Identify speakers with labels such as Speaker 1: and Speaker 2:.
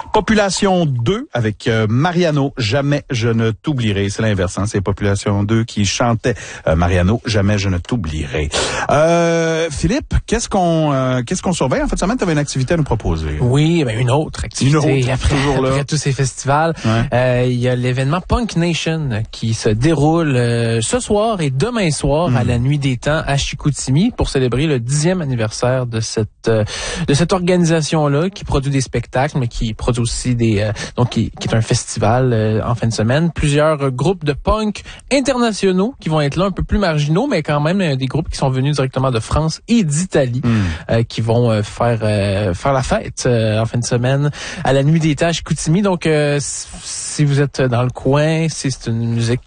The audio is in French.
Speaker 1: Population 2 avec Mariano, Jamais je ne t'oublierai. C'est l'inverse, hein? C'est Population 2 qui chantait Mariano, Jamais je ne t'oublierai. Philippe, qu'est-ce qu'on surveille? En fait, semaine, tu avais une activité à nous proposer.
Speaker 2: Oui, ben une autre activité. Après tous ces festivals, il y a l'événement Punk Nation qui se déroule ce soir et demain soir à la Nuit des Temps à Chicoutimi pour célébrer le 10e anniversaire de cette organisation-là qui produit des spectacles, mais qui produit aussi qui est un festival en fin de semaine. Plusieurs groupes de punk internationaux qui vont être là, un peu plus marginaux, mais quand même des groupes qui sont venus directement de France et d'Italie, qui vont faire la fête en fin de semaine à la Nuit des Temps à Chicoutimi. Donc, si vous êtes dans le coin, si c'est une musique